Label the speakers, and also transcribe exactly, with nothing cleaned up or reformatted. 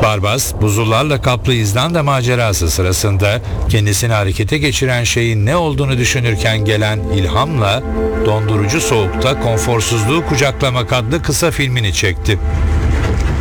Speaker 1: Barbas, buzullarla kaplı İzlanda macerası sırasında kendisini harekete geçiren şeyin ne olduğunu düşünürken gelen ilhamla dondurucu soğukta konforsuzluğu kucaklamak adlı kısa filmini çekti.